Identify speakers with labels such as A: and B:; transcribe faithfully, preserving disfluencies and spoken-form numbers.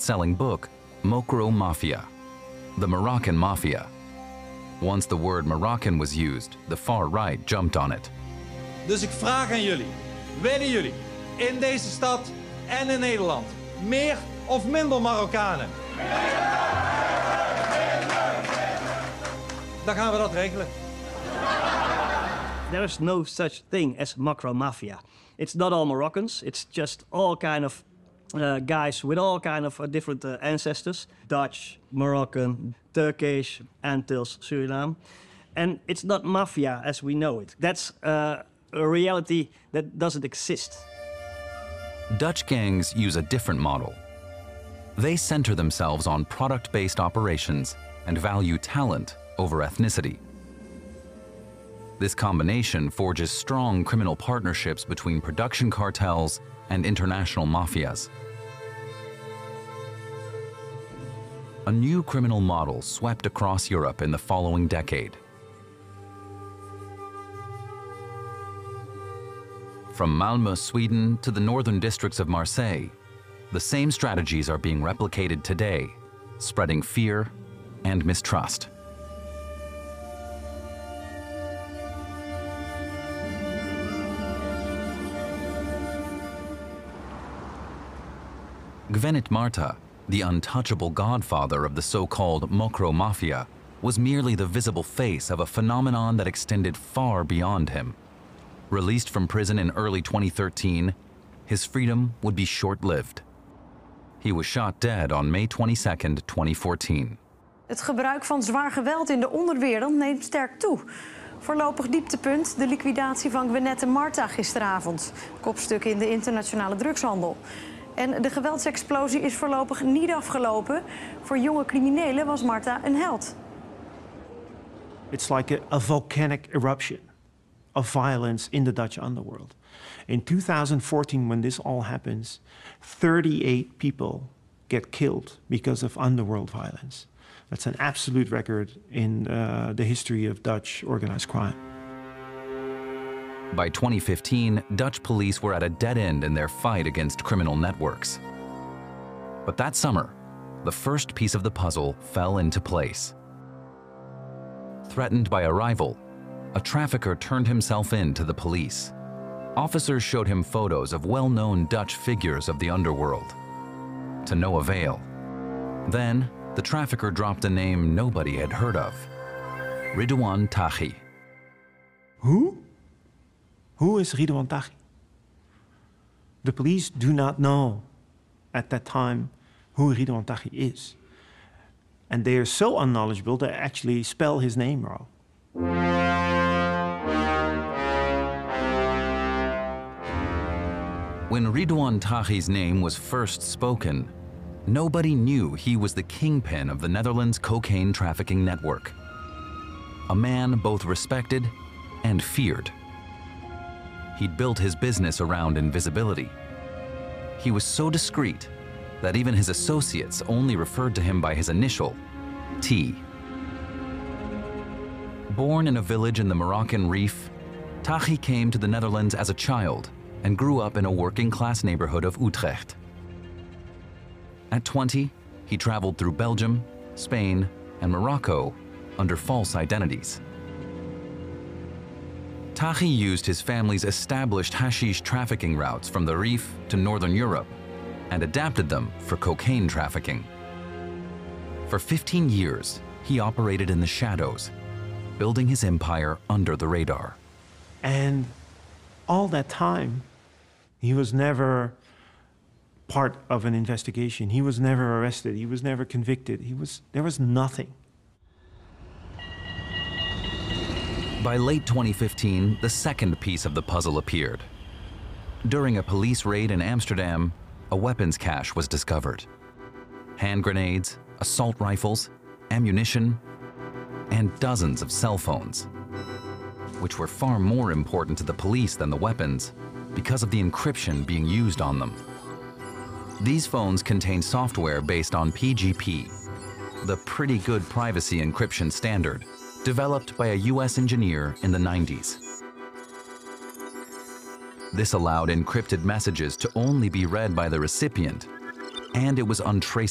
A: best-selling book, Mokro Mafia, The Moroccan Mafia. Once the word Moroccan was used, the far right jumped on it.
B: Dus ik vraag aan jullie, willen jullie in deze stad en in Nederland meer of minder Marokkanen? Dan gaan we dat regelen.
C: There is no such thing as Mokro Mafia. It's not all Moroccans. It's just all kind of uh, guys with all kind of uh, different uh, ancestors. Dutch, Moroccan, Turkish, Antilles, Suriname. And it's not mafia as we know it. That's uh, a reality that doesn't exist.
A: Dutch gangs use a different model. They center themselves on product-based operations and value talent over ethnicity. This combination forges strong criminal partnerships between production cartels and international mafias. A new criminal model swept across Europe in the following decade. From Malmö, Sweden, to the northern districts of Marseille, the same strategies are being replicated today, spreading fear and mistrust. Gvenit Marta, the untouchable godfather of the so-called Mokro Mafia, was merely the visible face of a phenomenon that extended far beyond him. Released from prison in early twenty thirteen, his freedom would be short-lived. He was shot dead on May twenty-second, twenty fourteen.
D: Het gebruik van zwaar geweld in de onderwereld neemt sterk toe. Voorlopig dieptepunt de liquidatie van Gvenit Marta gisteravond. Kopstuk in de internationale drugshandel. En de geweldsexplosie is voorlopig niet afgelopen. Voor jonge criminelen was Marta een held.
E: It's like a, a volcanic eruption of violence in the Dutch underworld. In two thousand fourteen, when this all happens, thirty-eight people get killed because of underworld violence. That's an absolute record in uh, the history of Dutch organized crime.
A: By twenty fifteen, Dutch police were at a dead end in their fight against criminal networks. But that summer, the first piece of the puzzle fell into place. Threatened by a rival, a trafficker turned himself in to the police. Officers showed him photos of well-known Dutch figures of the underworld. To no avail. Then, the trafficker dropped a name nobody had heard of. Ridouan Taghi.
E: Who? Who is Ridouan Taghi? The police do not know at that time who Ridouan Taghi is. And they are so unknowledgeable they actually spell his name wrong.
A: When Ridouan Taghi's name was first spoken, nobody knew he was the kingpin of the Netherlands cocaine trafficking network. A man both respected and feared. He'd built his business around invisibility. He was so discreet that even his associates only referred to him by his initial, T. Born in a village in the Moroccan Rif, Taghi came to the Netherlands as a child and grew up in a working-class neighborhood of Utrecht. At twenty, he traveled through Belgium, Spain, and Morocco under false identities. Taghi used his family's established hashish trafficking routes from the Rif to Northern Europe and adapted them for cocaine trafficking. For fifteen years, he operated in the shadows, building his empire under the radar.
E: And all that time, he was never part of an investigation. He was never arrested. He was never convicted. He was, there was nothing.
A: By late twenty fifteen, the second piece of the puzzle appeared. During a police raid in Amsterdam, a weapons cache was discovered. Hand grenades, assault rifles, ammunition, and dozens of cell phones, which were far more important to the police than the weapons because of the encryption being used on them. These phones contain software based on P G P, the Pretty Good Privacy Encryption standard, developed by a U S engineer in the nineties. This allowed encrypted messages to only be read by the recipient, and it was untraceable.